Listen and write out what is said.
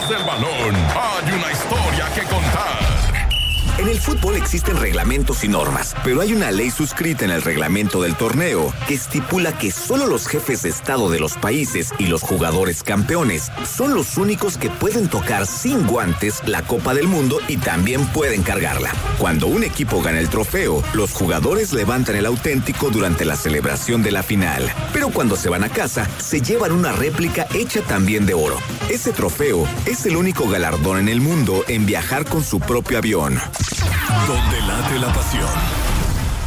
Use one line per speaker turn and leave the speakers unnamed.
del balón hay una historia que contar.
En el fútbol existen reglamentos y normas, pero hay una ley suscrita en el reglamento del torneo que estipula que solo los jefes de estado de los países y los jugadores campeones son los únicos que pueden tocar sin guantes la Copa del Mundo y también pueden cargarla. Cuando un equipo gana el trofeo, los jugadores levantan el auténtico durante la celebración de la final, pero cuando se van a casa, se llevan una réplica hecha también de oro. Ese trofeo es el único galardón en el mundo en viajar con su propio avión.
Donde late la pasión.